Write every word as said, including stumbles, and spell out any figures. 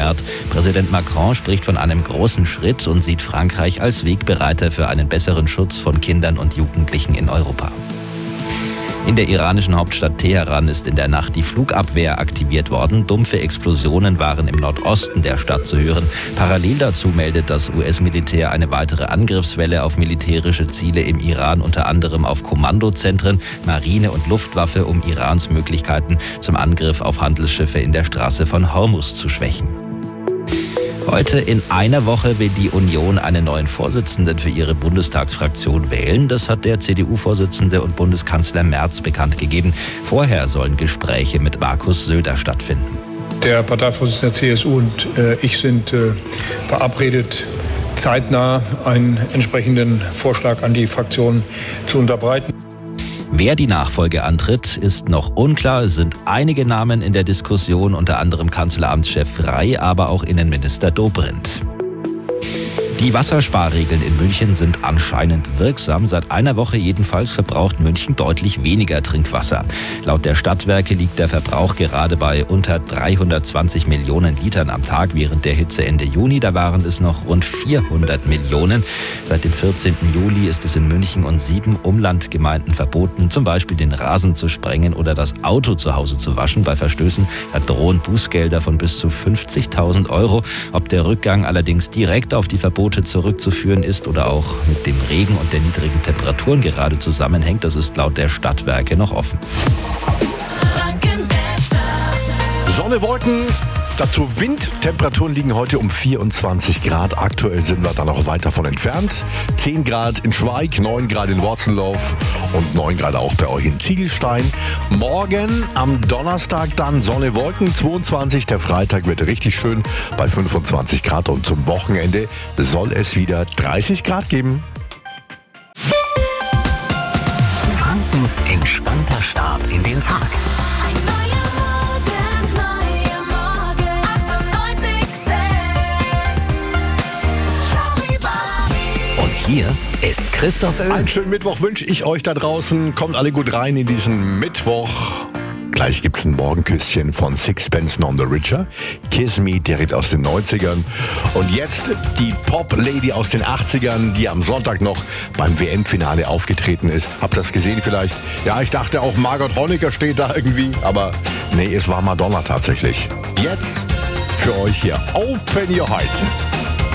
vermehrt. Präsident Macron spricht von einem großen Schritt und sieht Frankreich als Wegbereiter für einen besseren Schutz von Kindern und Jugendlichen in Europa. In der iranischen Hauptstadt Teheran ist in der Nacht die Flugabwehr aktiviert worden. Dumpfe Explosionen waren im Nordosten der Stadt zu hören. Parallel dazu meldet das U S-Militär eine weitere Angriffswelle auf militärische Ziele im Iran, unter anderem auf Kommandozentren, Marine und Luftwaffe, um Irans Möglichkeiten zum Angriff auf Handelsschiffe in der Straße von Hormuz zu schwächen. Heute in einer Woche will die Union einen neuen Vorsitzenden für ihre Bundestagsfraktion wählen. Das hat der C D U-Vorsitzende und Bundeskanzler Merz bekannt gegeben. Vorher sollen Gespräche mit Markus Söder stattfinden. Der Parteivorsitzende der C S U und äh, ich sind äh, verabredet, zeitnah einen entsprechenden Vorschlag an die Fraktion zu unterbreiten. Wer die Nachfolge antritt, ist noch unklar. Es sind einige Namen in der Diskussion, unter anderem Kanzleramtschef Frey, aber auch Innenminister Dobrindt. Die Wassersparregeln in München sind anscheinend wirksam. Seit einer Woche jedenfalls verbraucht München deutlich weniger Trinkwasser. Laut der Stadtwerke liegt der Verbrauch gerade bei unter dreihundertzwanzig Millionen Litern am Tag. Während der Hitze Ende Juni, da waren es noch rund vierhundert Millionen. Seit dem vierzehnten Juli ist es in München und sieben Umlandgemeinden verboten, zum Beispiel den Rasen zu sprengen oder das Auto zu Hause zu waschen. Bei Verstößen drohen Bußgelder von bis zu fünfzigtausend Euro. Ob der Rückgang allerdings direkt auf die Verbote zurückzuführen ist oder auch mit dem Regen und der niedrigen Temperaturen gerade zusammenhängt, das ist laut der Stadtwerke noch offen. Sonne, Wolken, dazu Wind. Temperaturen liegen heute um vierundzwanzig Grad. Aktuell sind wir da noch weit davon entfernt. zehn Grad in Schweig, neun Grad in Worzellauf und neun Grad auch bei euch in Ziegelstein. Morgen am Donnerstag dann Sonne, Wolken, zweiundzwanzig. Der Freitag wird richtig schön bei fünfundzwanzig Grad und zum Wochenende soll es wieder dreißig Grad geben. Frankens entspannter Start in den Tag. Hier ist Christoph Öl. Einen schönen Mittwoch wünsche ich euch da draußen. Kommt alle gut rein in diesen Mittwoch. Gleich gibt's ein Morgenküsschen von Sixpence None the Richer. Kiss Me direkt aus den neunzigern. Und jetzt die Pop-Lady aus den achtzigern, die am Sonntag noch beim W M-Finale aufgetreten ist. Habt ihr das gesehen vielleicht? Ja, ich dachte auch Margot Honecker steht da irgendwie. Aber nee, es war Madonna tatsächlich. Jetzt für euch hier Open Your Heart.